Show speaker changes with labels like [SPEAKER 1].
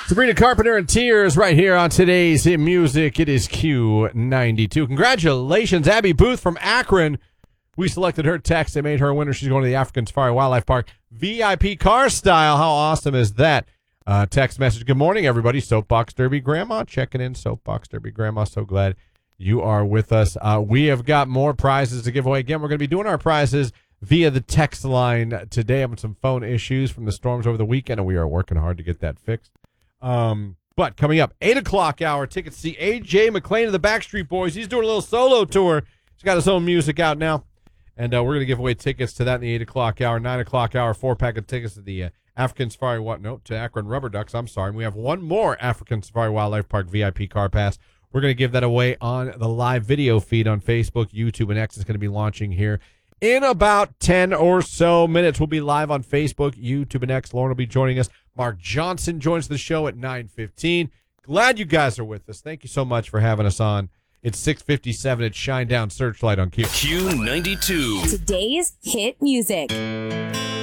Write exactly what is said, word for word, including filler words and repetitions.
[SPEAKER 1] Sabrina Carpenter and Tears right here on today's Hit Music. It is Q ninety-two. Congratulations, Abby Booth from Akron. We selected her text. They made her a winner. She's going to the African Safari Wildlife Park V I P car style. How awesome is that? Uh, text message. Good morning, everybody. Soapbox Derby Grandma checking in. Soapbox Derby Grandma. So glad you are with us. Uh, we have got more prizes to give away. Again, we're going to be doing our prizes via the text line today. Having some phone issues from the storms over the weekend, and we are working hard to get that fixed. Um, but coming up, eight o'clock hour, tickets to see A J McLean of the Backstreet Boys. He's doing a little solo tour. He's got his own music out now. And uh, we're going to give away tickets to that in the eight o'clock hour. nine o'clock hour, four-pack of tickets to the uh, African Safari, what? No, to Akron Rubber Ducks. I'm sorry. And we have one more African Safari Wildlife Park V I P car pass. We're going to give that away on the live video feed on Facebook, YouTube, and X. It's going to be launching here in about ten or so minutes. We'll be live on Facebook, YouTube, and X. Lauren will be joining us. Mark Johnson joins the show at nine fifteen. Glad you guys are with us. Thank you so much for having us on. It's six fifty-seven at Shinedown Searchlight on Q.
[SPEAKER 2] Q ninety-two.
[SPEAKER 3] Today's hit music.